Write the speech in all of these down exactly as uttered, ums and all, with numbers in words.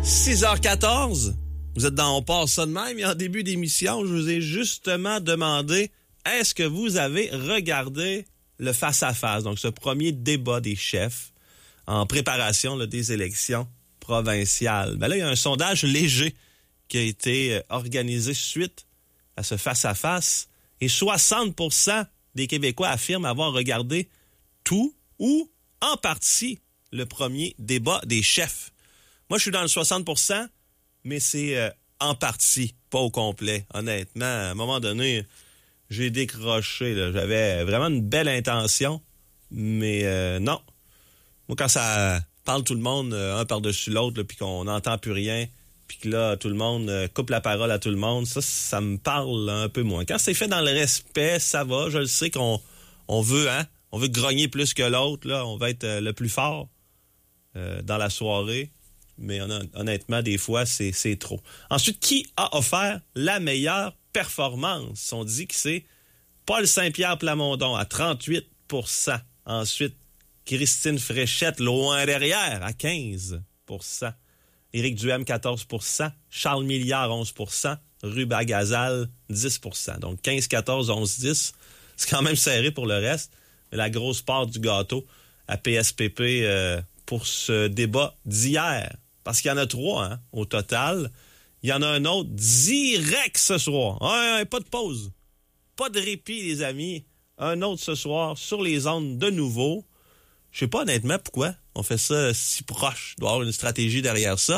six heures quatorze, vous êtes dans On part ça de même et en début d'émission, je vous ai justement demandé est-ce que vous avez regardé le face-à-face, donc ce premier débat des chefs en préparation là, des élections provinciales. Ben là, il y a un sondage léger qui a été organisé suite à ce face-à-face et soixante pour cent des Québécois affirment avoir regardé tout ou en partie le premier débat des chefs. Moi, je suis dans le soixante pour cent, mais c'est euh, en partie, pas au complet. Honnêtement, à un moment donné, j'ai décroché. Là. J'avais vraiment une belle intention, mais euh, non. Moi, quand ça parle tout le monde euh, un par-dessus l'autre, puis qu'on n'entend plus rien, puis que là, tout le monde euh, coupe la parole à tout le monde, ça, ça me parle un peu moins. Quand c'est fait dans le respect, ça va. Je le sais qu'on on veut, hein, on veut grogner plus que l'autre. Là, on va être euh, le plus fort euh, dans la soirée. Mais honnêtement, des fois, c'est, c'est trop. Ensuite, qui a offert la meilleure performance? On dit que c'est Paul Saint-Pierre Plamondon à trente-huit pour cent. Ensuite, Christine Fréchette, loin derrière, à quinze pour cent. Éric Duhem, quatorze pour cent. Charles Milliard, onze pour cent. Ruba Gazal, dix pour cent. Donc, quinze, quatorze, onze, dix. C'est quand même serré pour le reste. Mais la grosse part du gâteau à P S P P euh, pour ce débat d'hier. Parce qu'il y en a trois, hein, au total. Il y en a un autre direct ce soir. Ouais, ouais, pas de pause. Pas de répit, les amis. Un autre ce soir, sur les ondes de nouveau. Je sais pas honnêtement pourquoi on fait ça si proche. Il doit y avoir une stratégie derrière ça.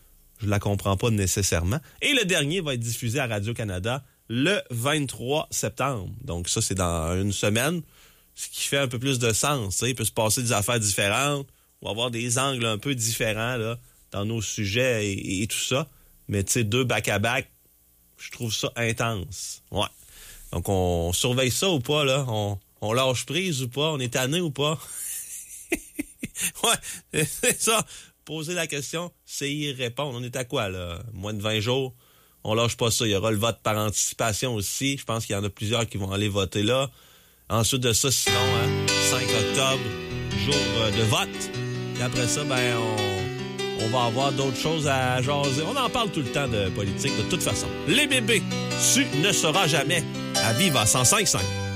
Je la comprends pas nécessairement. Et le dernier va être diffusé à Radio-Canada le vingt-trois septembre. Donc ça, c'est dans une semaine. Ce qui fait un peu plus de sens. T'sais. Il peut se passer des affaires différentes. On va avoir des angles un peu différents, là. Dans nos sujets et, et tout ça. Mais tu sais, deux back-à-back, je trouve ça intense. Ouais. Donc, on surveille ça ou pas, là? On, on lâche prise ou pas? On est tanné ou pas? Ouais, c'est ça. Poser la question, c'est y répondre. On est à quoi, là? Moins de vingt jours. On lâche pas ça. Il y aura le vote par anticipation aussi. Je pense qu'il y en a plusieurs qui vont aller voter là. Ensuite de ça, sinon, hein, cinq octobre, jour de vote. Et après ça, ben, on... On va avoir d'autres choses à jaser. On en parle tout le temps de politique, de toute façon. Les bébés, tu ne sauras jamais. À Viva cent cinq virgule cinq.